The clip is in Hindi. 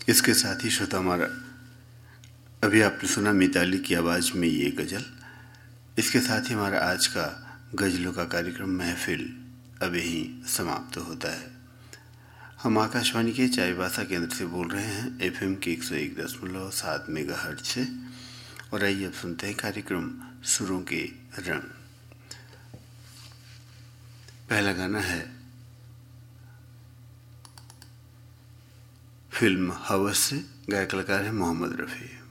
इसके साथ ही श्रोता हमारा अभी आपने सुना मिताली की आवाज़ में ये गज़ल। इसके साथ ही हमारा आज का गज़लों का कार्यक्रम महफिल अब यहीं समाप्त होता है। हम आकाशवाणी के चाईबासा केंद्र से बोल रहे हैं FM के 101.7 मेगाहर्ट्ज़ से। और आइए अब सुनते हैं कार्यक्रम सुरों के रंग। पहला गाना है फिल्म हवस से, गायक कलाकार है मोहम्मद रफ़ी।